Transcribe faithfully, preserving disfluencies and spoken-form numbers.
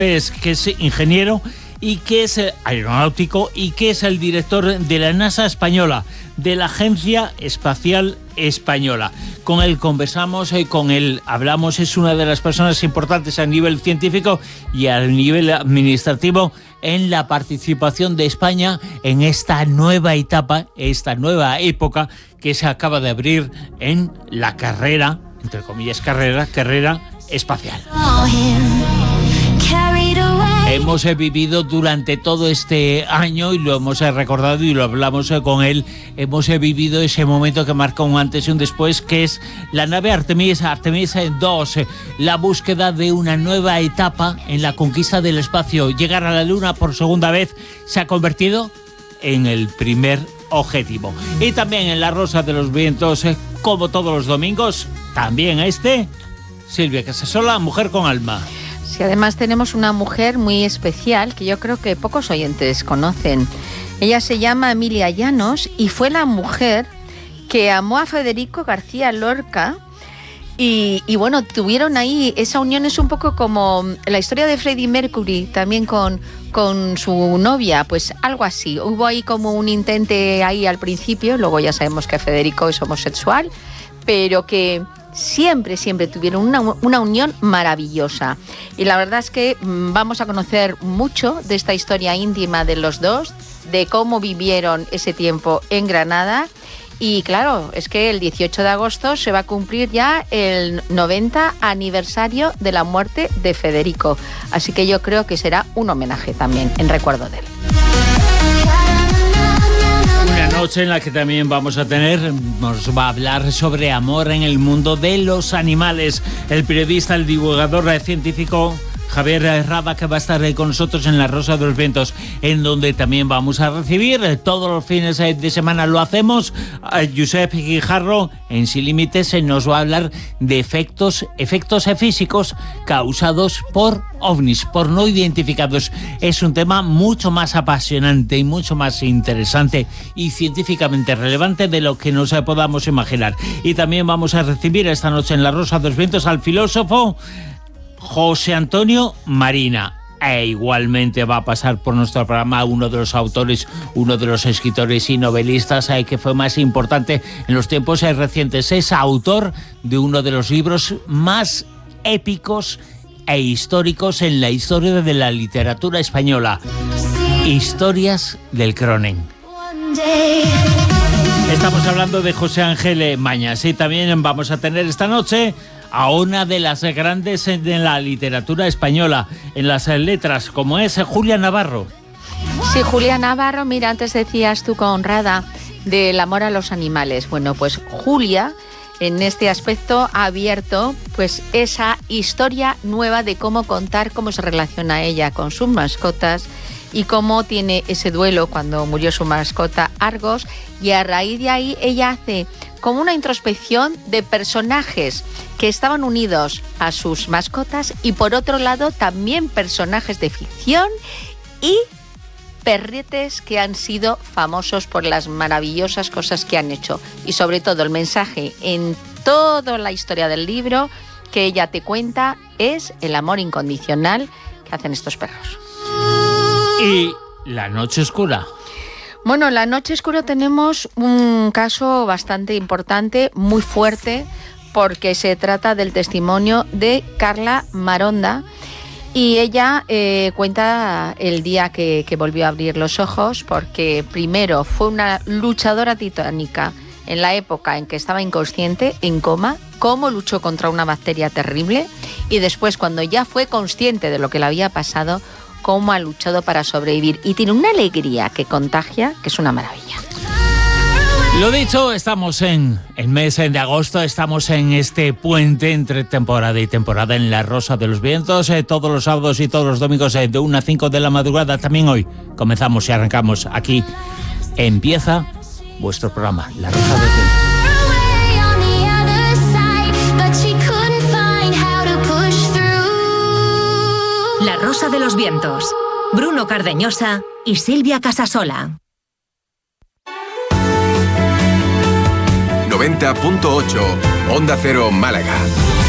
es que es ingeniero y que es aeronáutico y que es el director de la NASA española, de la Agencia Espacial Española. Con él conversamos, eh, con él hablamos, es una de las personas importantes a nivel científico y a nivel administrativo en la participación de España en esta nueva etapa, esta nueva época que se acaba de abrir en la carrera, entre comillas carrera, carrera espacial. Hemos eh, vivido durante todo este año, y lo hemos eh, recordado y lo hablamos eh, con él, hemos eh, vivido ese momento que marca un antes y un después, que es la nave Artemis, Artemis dos, eh, la búsqueda de una nueva etapa en la conquista del espacio. Llegar a la Luna por segunda vez se ha convertido en el primer objetivo. Y también en La Rosa de los Vientos, eh, como todos los domingos, también este, Silvia Casasola, Mujer con Alma. Sí, además tenemos una mujer muy especial que yo creo que pocos oyentes conocen. Ella se llama Emilia Llanos y fue la mujer que amó a Federico García Lorca y, y bueno, tuvieron ahí esa unión. Es un poco como la historia de Freddie Mercury también con, con su novia, pues algo así. Hubo ahí como un intente ahí al principio, luego ya sabemos que Federico es homosexual, pero que siempre, siempre tuvieron una, una unión maravillosa. Y la verdad es que vamos a conocer mucho de esta historia íntima de los dos, de cómo vivieron ese tiempo en Granada. Y claro, es que el dieciocho de agosto se va a cumplir ya el noventa aniversario de la muerte de Federico. Así que yo creo que será un homenaje también en recuerdo de él. Una noche en la que también vamos a tener, nos va a hablar sobre amor en el mundo de los animales. El periodista, el divulgador científico Javier Rada, que va a estar con nosotros en La Rosa de los Vientos, en donde también vamos a recibir, todos los fines de semana lo hacemos, a Josep Guijarro, en Sin Límites, nos va a hablar de efectos, efectos físicos causados por ovnis, por no identificados. Es un tema mucho más apasionante y mucho más interesante y científicamente relevante de lo que nos podamos imaginar. Y también vamos a recibir esta noche en La Rosa de los Vientos al filósofo José Antonio Marina. E igualmente va a pasar por nuestro programa uno de los autores, uno de los escritores y novelistas eh, que fue más importante en los tiempos eh, recientes. Es autor de uno de los libros más épicos e históricos en la historia de la literatura española, Historias del Cronen. Estamos hablando de José Ángel Mañas y también vamos a tener esta noche a una de las grandes de la literatura española, en las letras, como es Julia Navarro. Sí, Julia Navarro, mira, antes decías tú con Rada del amor a los animales. Bueno, pues Julia en este aspecto ha abierto pues esa historia nueva de cómo contar cómo se relaciona ella con sus mascotas y cómo tiene ese duelo cuando murió su mascota Argos, y a raíz de ahí ella hace como una introspección de personajes que estaban unidos a sus mascotas y por otro lado también personajes de ficción y perretes que han sido famosos por las maravillosas cosas que han hecho. Y sobre todo el mensaje en toda la historia del libro que ella te cuenta es el amor incondicional que hacen estos perros. Y La Noche Oscura. Bueno, en La Noche Oscura tenemos un caso bastante importante, muy fuerte, porque se trata del testimonio de Carla Maronda y ella eh, cuenta el día que, que volvió a abrir los ojos, porque primero fue una luchadora titánica en la época en que estaba inconsciente, en coma, cómo luchó contra una bacteria terrible, y después cuando ya fue consciente de lo que le había pasado, cómo ha luchado para sobrevivir, y tiene una alegría que contagia, que es una maravilla. Lo dicho, estamos en el mes de agosto, estamos en este puente entre temporada y temporada en La Rosa de los Vientos, eh, todos los sábados y todos los domingos eh, de una a cinco de la madrugada. También hoy comenzamos y arrancamos aquí. Empieza vuestro programa, La Rosa de los Vientos. La Rosa de los Vientos, Bruno Cardeñosa y Silvia Casasola. noventa punto ocho, Onda Cero Málaga.